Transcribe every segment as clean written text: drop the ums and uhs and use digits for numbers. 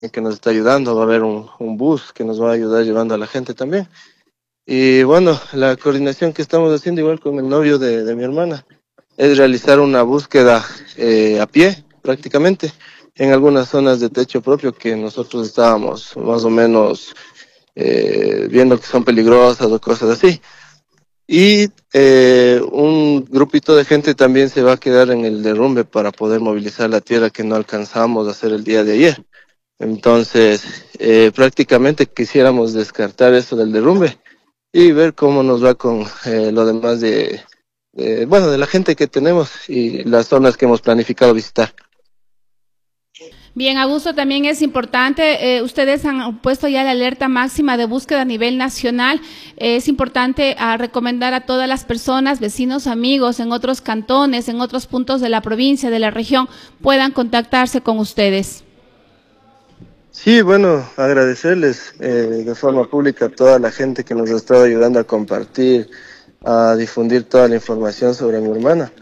que nos está ayudando, va a haber un bus que nos va a ayudar llevando a la gente también. Y bueno, la coordinación que estamos haciendo igual con el novio de mi hermana es realizar una búsqueda a pie prácticamente en algunas zonas de techo propio que nosotros estábamos más o menos viendo que son peligrosas o cosas así. Y un grupito de gente también se va a quedar en el derrumbe para poder movilizar la tierra que no alcanzamos a hacer el día de ayer. Entonces, prácticamente quisiéramos descartar eso del derrumbe y ver cómo nos va con lo demás bueno, de la gente que tenemos y las zonas que hemos planificado visitar. Bien, Augusto, también es importante, ustedes han puesto ya la alerta máxima de búsqueda a nivel nacional. Es importante recomendar a todas las personas, vecinos, amigos en otros cantones, en otros puntos de la provincia, de la región, puedan contactarse con ustedes. Sí, bueno, agradecerles de forma pública a toda la gente que nos ha estado ayudando a compartir, a difundir toda la información sobre mi hermana.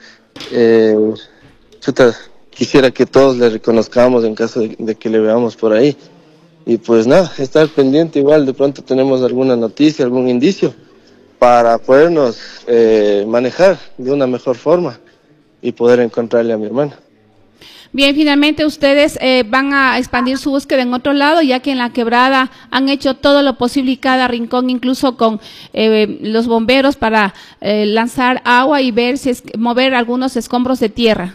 Chuta, quisiera que todos le reconozcamos en caso de que le veamos por ahí. Y pues nada, estar pendiente igual, de pronto tenemos alguna noticia, algún indicio, para podernos manejar de una mejor forma y poder encontrarle a mi hermana. Bien, finalmente ustedes van a expandir su búsqueda en otro lado, ya que en la quebrada han hecho todo lo posible y cada rincón, incluso con los bomberos para lanzar agua y ver si mover algunos escombros de tierra.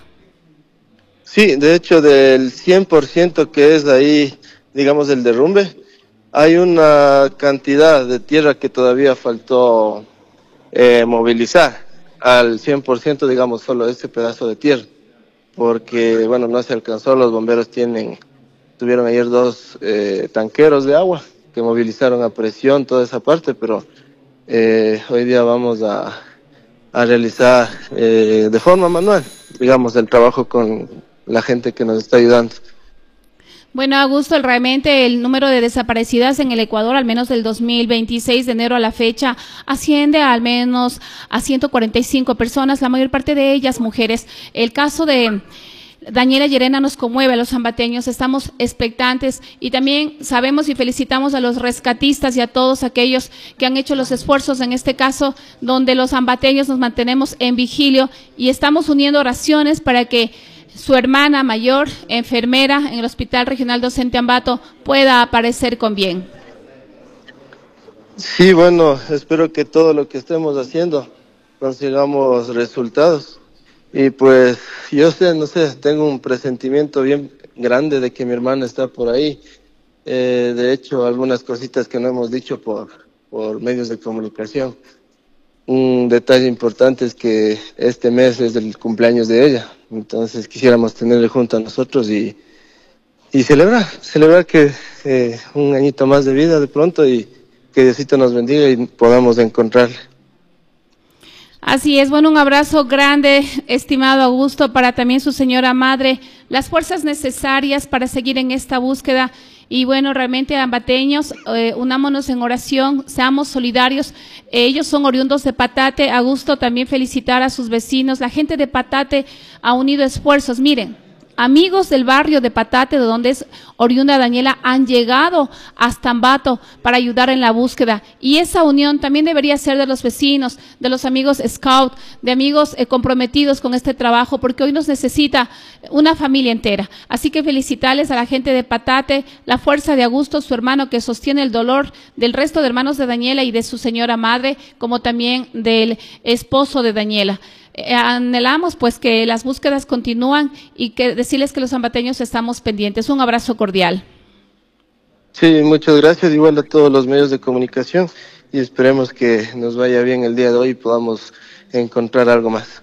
Sí, de hecho del 100% que es ahí, digamos, el derrumbe, hay una cantidad de tierra que todavía faltó movilizar. Al 100%, digamos, solo ese pedazo de tierra, porque, bueno, no se alcanzó, los bomberos tuvieron ayer 2 tanqueros de agua que movilizaron a presión toda esa parte, pero hoy día vamos a realizar de forma manual, digamos, el trabajo con la gente que nos está ayudando. Bueno, Augusto, realmente el número de desaparecidas en el Ecuador, al menos del 2026 de enero a la fecha, asciende al menos a 145 personas, la mayor parte de ellas mujeres. El caso de Daniela Llerena nos conmueve a los ambateños, estamos expectantes y también sabemos y felicitamos a los rescatistas y a todos aquellos que han hecho los esfuerzos, en este caso, donde los ambateños nos mantenemos en vigilio y estamos uniendo oraciones para que su hermana mayor, enfermera en el Hospital Regional Docente Ambato, pueda aparecer con bien. Sí, bueno, espero que todo lo que estemos haciendo consigamos resultados. Y pues yo sé, no sé, tengo un presentimiento bien grande de que mi hermana está por ahí. De hecho, algunas cositas que no hemos dicho por medios de comunicación. Un detalle importante es que este mes es el cumpleaños de ella, entonces quisiéramos tenerle junto a nosotros y celebrar que un añito más de vida de pronto y que Diosito nos bendiga y podamos encontrarle. Así es, bueno, un abrazo grande, estimado Augusto, para también su señora madre, las fuerzas necesarias para seguir en esta búsqueda. Y bueno, realmente ambateños, unámonos en oración, seamos solidarios. Ellos son oriundos de Patate. Augusto, también felicitar a sus vecinos. La gente de Patate ha unido esfuerzos. Miren, amigos del barrio de Patate, de donde es oriunda Daniela, han llegado hasta Ambato para ayudar en la búsqueda. Y esa unión también debería ser de los vecinos, de los amigos scout, de amigos comprometidos con este trabajo, porque hoy nos necesita una familia entera. Así que felicitarles a la gente de Patate, la fuerza de Augusto, su hermano, que sostiene el dolor del resto de hermanos de Daniela y de su señora madre, como también del esposo de Daniela. Anhelamos pues que las búsquedas continúan y que decirles que los ambateños estamos pendientes. Un abrazo cordial. Sí, muchas gracias, igual a todos los medios de comunicación y esperemos que nos vaya bien el día de hoy y podamos encontrar algo más.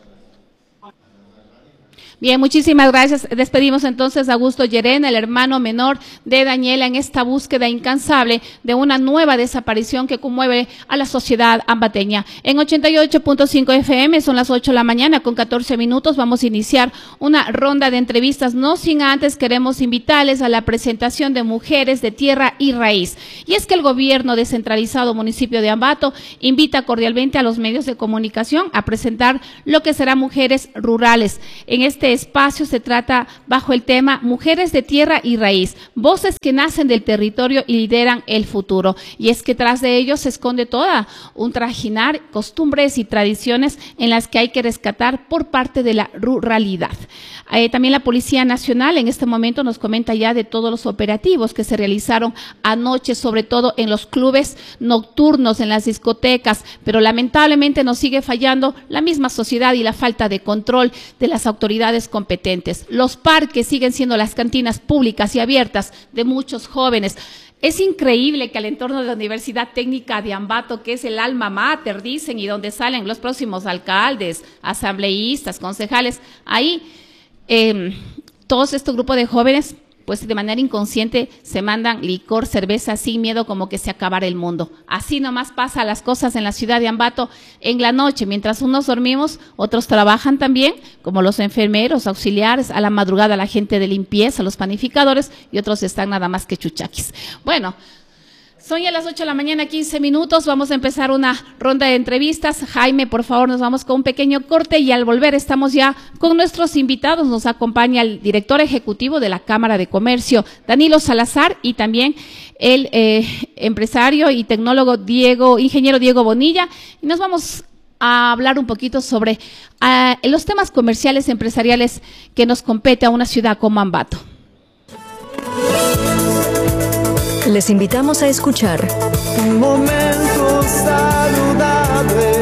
Bien, muchísimas gracias. Despedimos entonces a Augusto Llerena, el hermano menor de Daniela, en esta búsqueda incansable de una nueva desaparición que conmueve a la sociedad ambateña. En 88.5 FM, son las 8 de la mañana con 14 minutos. Vamos a iniciar una ronda de entrevistas. No sin antes queremos invitarles a la presentación de Mujeres de Tierra y Raíz. Y es que el gobierno descentralizado municipio de Ambato invita cordialmente a los medios de comunicación a presentar lo que será Mujeres Rurales. En este Este espacio se trata bajo el tema Mujeres de Tierra y Raíz, voces que nacen del territorio y lideran el futuro. Y es que tras de ellos se esconde toda un trajinar, costumbres y tradiciones en las que hay que rescatar por parte de la ruralidad. También la Policía Nacional en este momento nos comenta ya de todos los operativos que se realizaron anoche, sobre todo en los clubes nocturnos, en las discotecas, pero lamentablemente nos sigue fallando la misma sociedad y la falta de control de las autoridades competentes. Los parques siguen siendo las cantinas públicas y abiertas de muchos jóvenes. Es increíble que al entorno de la Universidad Técnica de Ambato, que es el alma mater, dicen, y donde salen los próximos alcaldes, asambleístas, concejales, ahí todos estos grupos de jóvenes, pues de manera inconsciente se mandan licor, cerveza, sin miedo como que se acabara el mundo. Así nomás pasa las cosas en la ciudad de Ambato en la noche. Mientras unos dormimos, otros trabajan también, como los enfermeros, auxiliares, a la madrugada la gente de limpieza, los panificadores, y otros están nada más que chuchaquis. Bueno, son ya las 8 de la mañana, 15 minutos. Vamos a empezar una ronda de entrevistas. Jaime, por favor, nos vamos con un pequeño corte y al volver estamos ya con nuestros invitados. Nos acompaña el director ejecutivo de la Cámara de Comercio, Danilo Salazar, y también el empresario y tecnólogo ingeniero Diego Bonilla. Y nos vamos a hablar un poquito sobre los temas comerciales, empresariales que nos compete a una ciudad como Ambato. Les invitamos a escuchar Un momento saludable.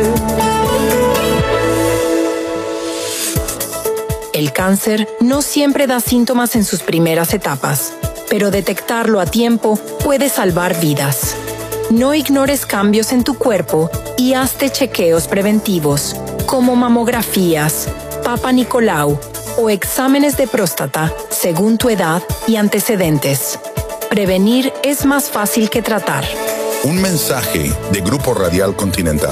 El cáncer no siempre da síntomas en sus primeras etapas, pero detectarlo a tiempo puede salvar vidas. No ignores cambios en tu cuerpo y hazte chequeos preventivos, como mamografías, Papa Nicolau o exámenes de próstata según tu edad y antecedentes. Prevenir es más fácil que tratar. Un mensaje de Grupo Radial Continental.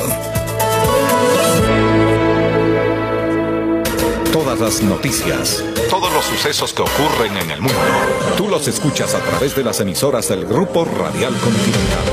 Todas las noticias, todos los sucesos que ocurren en el mundo, tú los escuchas a través de las emisoras del Grupo Radial Continental.